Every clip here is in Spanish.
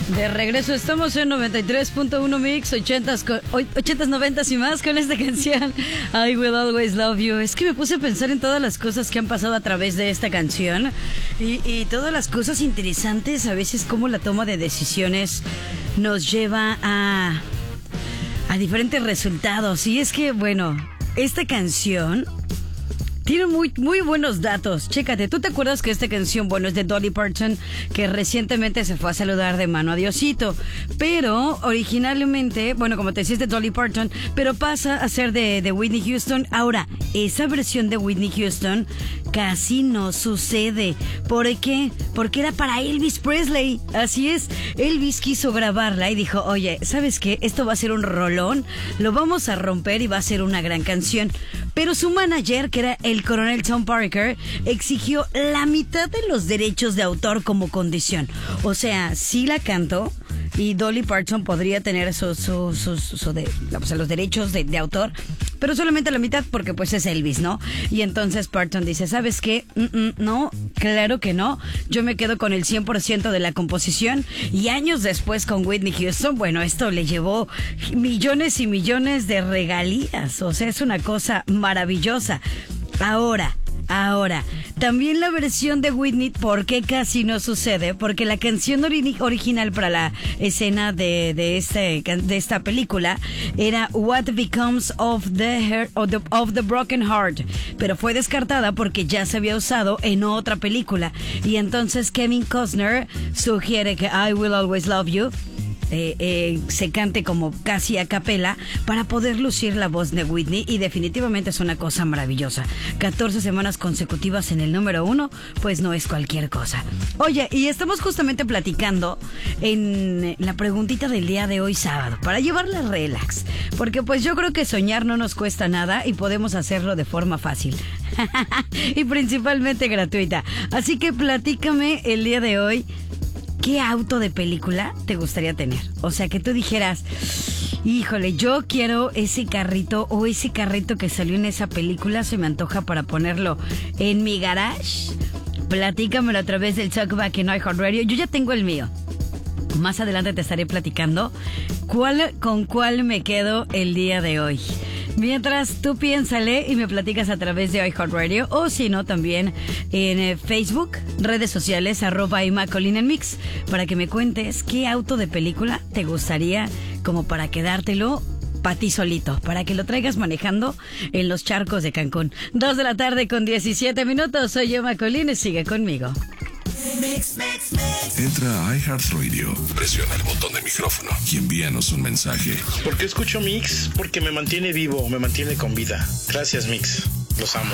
De regreso estamos en 93.1 Mix, 80s, 90s y más con esta canción I Will Always Love You. Es que me puse a pensar en todas las cosas que han pasado a través de esta canción y todas las cosas interesantes, a veces cómo la toma de decisiones nos lleva a diferentes resultados. Y es que, bueno, esta canción tiene muy buenos datos. Chécate, ¿tú te acuerdas que esta canción, bueno, es de Dolly Parton, que recientemente se fue a saludar de mano a Diosito? Pero originalmente, bueno, como te decía, es de Dolly Parton, pero pasa a ser de Whitney Houston. Ahora, esa versión de Whitney Houston casi no sucede. ¿Por qué? Porque era para Elvis Presley. Así es, Elvis quiso grabarla y dijo, oye, ¿sabes qué? Esto va a ser un rolón, lo vamos a romper y va a ser una gran canción. Pero su manager, que era el coronel Tom Parker, exigió la mitad de los derechos de autor como condición. O sea, sí la cantó y Dolly Parton podría tener los derechos de autor, pero solamente la mitad porque pues es Elvis, ¿no? Y entonces Parton dice, ¿sabes qué? No, claro que no. Yo me quedo con el 100% de la composición. Y años después con Whitney Houston, bueno, esto le llevó millones y millones de regalías. O sea, es una cosa maravillosa. Ahora, también la versión de Whitney, ¿por qué casi no sucede? Porque la canción original para la escena de esta película era What Becomes of the Broken Heart, pero fue descartada porque ya se había usado en otra película. Y entonces Kevin Costner sugiere que I Will Always Love You se cante como casi a capela para poder lucir la voz de Whitney, y definitivamente es una cosa maravillosa. 14 semanas consecutivas en el número 1, pues no es cualquier cosa. Oye, y estamos justamente platicando en la preguntita del día de hoy sábado, para llevarla relax, porque pues yo creo que soñar no nos cuesta nada y podemos hacerlo de forma fácil y principalmente gratuita. Así que platícame el día de hoy, ¿qué auto de película te gustaría tener? O sea, que tú dijeras, híjole, yo quiero ese carrito o ese carrito que salió en esa película, se me antoja para ponerlo en mi garage. Platícamelo a través del Talkback en iHeartRadio. Yo ya tengo el mío. Más adelante te estaré platicando con cuál me quedo el día de hoy. Mientras tú piénsale y me platicas a través de iHeartRadio, o si no también en Facebook, redes sociales, @imacolinenmix, para que me cuentes qué auto de película te gustaría como para quedártelo para ti solito, para que lo traigas manejando en los charcos de Cancún. 2:17 p.m. Soy Emma Colines, sigue conmigo. Entra a iHeartRadio, presiona el botón de micrófono y envíanos un mensaje. ¿Por qué escucho Mix? Porque me mantiene vivo, me mantiene con vida. Gracias, Mix. Los amo.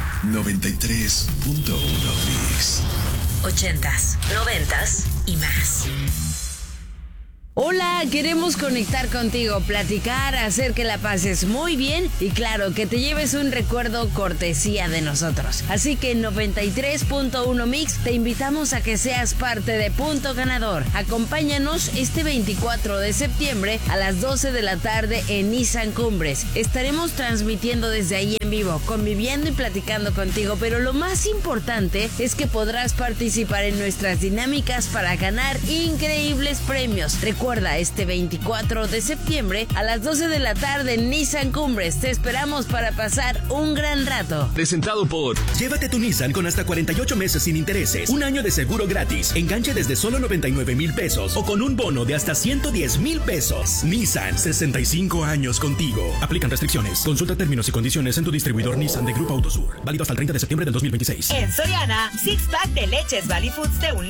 93.1 Mix. 80s, 90s y más. Hola, queremos conectar contigo, platicar, hacer que la pases muy bien y claro, que te lleves un recuerdo cortesía de nosotros. Así que en 93.1 Mix te invitamos a que seas parte de Punto Ganador. Acompáñanos este 24 de septiembre a las 12 de la tarde en Nissan Cumbres. Estaremos transmitiendo desde ahí en vivo, conviviendo y platicando contigo, pero lo más importante es que podrás participar en nuestras dinámicas para ganar increíbles premios. Recuerda, este 24 de septiembre a las 12 de la tarde en Nissan Cumbres. Te esperamos para pasar un gran rato. Presentado por... Llévate tu Nissan con hasta 48 meses sin intereses, un año de seguro gratis, enganche desde solo 99,000 pesos o con un bono de hasta 110,000 pesos. Nissan, 65 años contigo. Aplican restricciones. Consulta términos y condiciones en tu distribuidor Nissan de Grupo Autosur. Válido hasta el 30 de septiembre del 2026. En Soriana, 6-pack de leches Valley Foods de 1